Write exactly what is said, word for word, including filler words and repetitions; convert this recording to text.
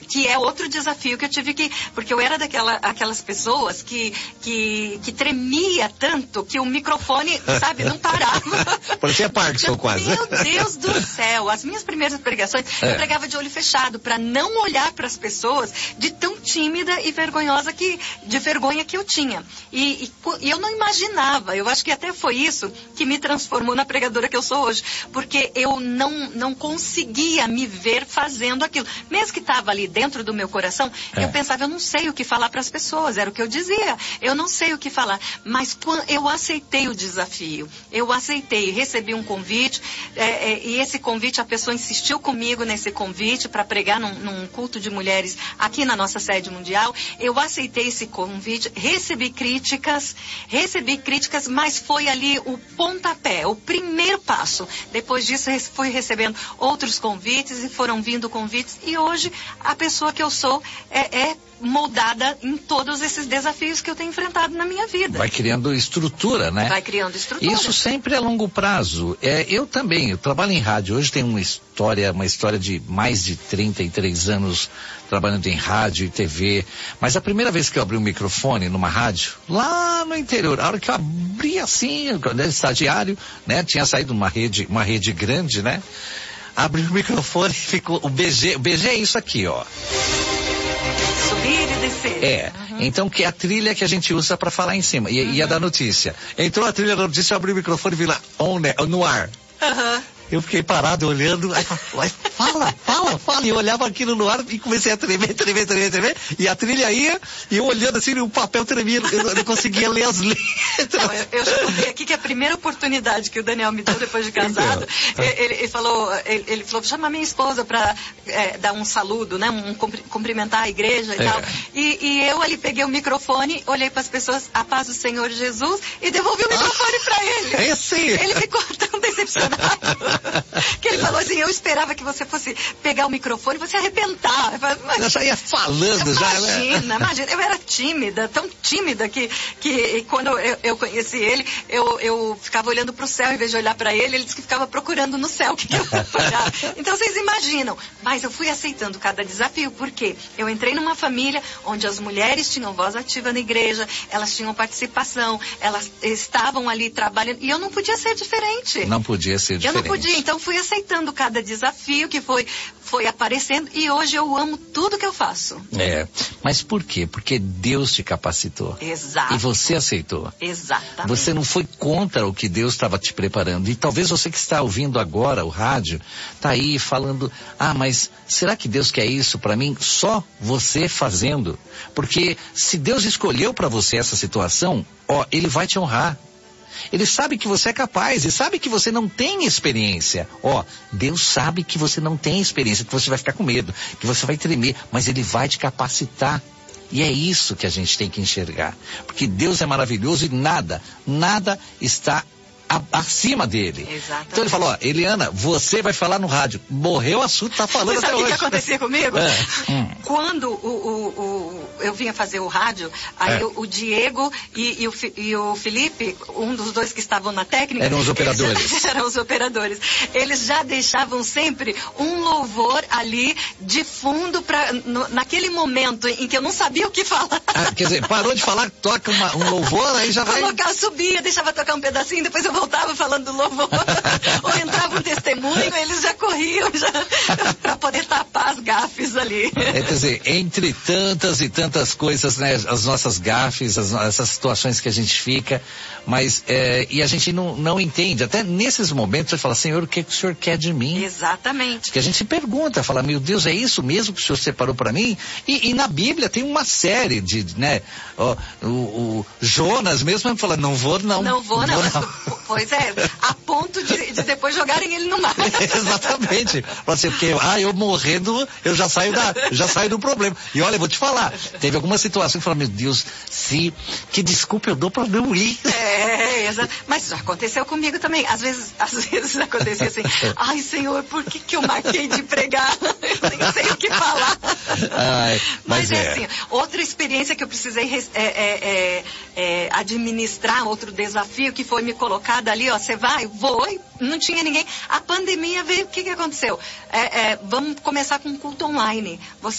que é outro desafio que eu tive que... Porque eu era daquela, aquelas pessoas que, que, que tremia tanto que o microfone, sabe, não parava. Parecia Parkinson quase. Meu Deus do céu, as minhas primeiras pregações, é. eu pregava de olho fechado, para não olhar para as pessoas de tão tímida e vergonhosa que, de vergonha que eu tinha. E, e, e eu não imaginava, eu acho que até foi isso que me transformou na pregadora que eu sou hoje, porque eu não, não conseguia me ver fazendo aquilo. Mesmo que estava ali dentro do meu coração, é. eu pensava, eu não sei o que falar para as pessoas, era o que eu dizia, eu não sei o que falar, mas quando eu aceitei o desafio, eu aceitei, recebi um convite, é, é, e esse convite, a pessoa insistiu comigo nesse convite para pregar num, num culto de mulheres aqui na nossa sede mundial, eu aceitei esse convite, recebi críticas, recebi críticas, mas foi ali o pontapé, o primeiro passo. Depois disso, fui recebendo outros convites e foram vindo convites, e hoje a pessoa que eu sou é, é moldada em todos esses desafios que eu tenho enfrentado na minha vida. Vai criando estrutura, né? Vai criando estrutura. Isso sempre é a longo prazo. É, eu também, eu trabalho em rádio, hoje tem uma história, uma história de mais de trinta e três anos trabalhando em rádio e T V, mas a primeira vez que eu abri um microfone numa rádio, lá no interior, a hora que eu abri assim, quando era estagiário, né? Tinha saído uma rede, uma rede grande, né? Abri o microfone e ficou, o B G, o B G é isso aqui, ó. Subir e descer. É, uhum. Então que é a trilha que a gente usa para falar em cima, e, uhum. e a da notícia. Entrou a trilha da notícia, eu abri o microfone e vi lá, on, né, no ar. Aham. Eu fiquei parado olhando, aí, fala, fala, fala, e eu olhava aquilo no ar e comecei a tremer, tremer, tremer, tremer, e a trilha ia, e eu olhando assim, o papel tremia, eu não conseguia ler as letras. Não, eu, eu já contei aqui que a primeira oportunidade que o Daniel me deu depois de casado, então, ele, ele falou, ele, ele falou, chama minha esposa para é, dar um saludo, né, um cumprimentar a igreja e é. tal, e, e eu ali peguei o microfone, olhei para as pessoas, a paz do Senhor Jesus, e devolvi o microfone ah, para ele. É assim. Ele ficou tão decepcionado. Que ele falou assim, eu esperava que você fosse pegar o microfone e você arrebentar. Eu, falei, eu já ia falando, imagina, já, né? Imagina, imagina. Eu era tímida, tão tímida que, que quando eu, eu conheci ele, eu, eu ficava olhando para o céu em vez de olhar para ele, ele disse que ficava procurando no céu o que, que eu ia falar. Então vocês imaginam. Mas eu fui aceitando cada desafio, porque eu entrei numa família onde as mulheres tinham voz ativa na igreja, elas tinham participação, elas estavam ali trabalhando, e eu não podia ser diferente. Não podia ser diferente. Eu não podia, então fui aceitando cada desafio que foi, foi aparecendo, e hoje eu amo tudo que eu faço. É, mas por quê? Porque Deus te capacitou. Exato. E você aceitou. Exatamente. Você não foi contra o que Deus estava te preparando. E talvez você que está ouvindo agora o rádio, está aí falando, ah, mas será que Deus quer isso para mim? Só você fazendo. Porque se Deus escolheu para você essa situação, ó, Ele vai te honrar. Ele sabe que você é capaz, e sabe que você não tem experiência. Ó, Deus sabe que você não tem experiência, que você vai ficar com medo, que você vai tremer, mas Ele vai te capacitar. E é isso que a gente tem que enxergar. Porque Deus é maravilhoso e nada, nada está a, acima dele. Exatamente. Então ele falou, ó, Eliana, você vai falar no rádio. Morreu o assunto, tá falando Mas até sabe hoje. o que acontecia comigo? É. Hum. Quando o, o, o, eu vinha fazer o rádio, aí é. o, o Diego e, e, o, e o Felipe, um dos dois que estavam na técnica... Eram os operadores. Eles, eram os operadores. Eles já deixavam sempre um louvor ali de fundo, pra, no, naquele momento em que eu não sabia o que falar. Ah, quer dizer, parou de falar, toca uma, um louvor, aí já vai... Colocar, subia, deixava tocar um pedacinho, depois eu voltava falando do louvor, ou entrava um testemunho, eles já corriam já, para poder tapar as gafes ali. É, quer dizer, entre tantas e tantas coisas, né, as nossas gafes, as, essas situações que a gente fica, mas, é, e a gente não, não entende, até nesses momentos você fala, Senhor, o que, que o Senhor quer de mim? Exatamente. Que a gente se pergunta, fala, meu Deus, é isso mesmo que o Senhor separou para mim? E, e na Bíblia tem uma série de, né, ó, o, o Jonas mesmo fala, não vou não. Não vou não. Vou, não. Pois é, a ponto de, de depois jogarem ele no mar. Exatamente. Assim, porque, ah, eu morrendo, eu já saio da, já saio do problema. E olha, eu vou te falar, teve alguma situação que fala, meu Deus, se, que desculpa eu dou para não ir. É, exato. Mas já aconteceu comigo também. Às vezes, às vezes acontecia assim, ai Senhor, por que que eu marquei de pregar? Eu nem sei o que falar. Ai, mas, mas é, é assim, outra experiência que eu precisei é, é, é, é, administrar, outro desafio que foi me colocado ali, ó, você vai, vou, não tinha ninguém. A pandemia veio, o que que aconteceu? É, é, vamos começar com um culto online. Você